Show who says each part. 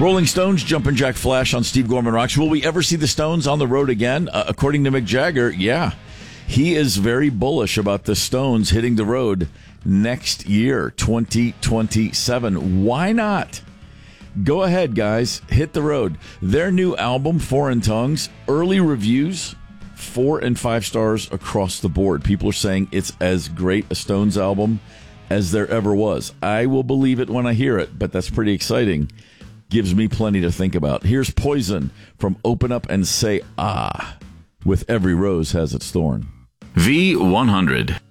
Speaker 1: Rolling Stones, Jumpin' Jack Flash on Steve Gorman Rocks. Will we ever see the Stones on the road again? According to Mick Jagger, yeah. He is very bullish about the Stones hitting the road next year, 2027. Why not? Go ahead, guys. Hit the road. Their new album, Foreign Tongues, early reviews, 4 and 5 stars across the board. People are saying it's as great a Stones album as there ever was. I will believe it when I hear it, but that's pretty exciting. Gives me plenty to think about. Here's Poison from Open Up and Say Ah, with Every Rose Has Its Thorn.
Speaker 2: V100.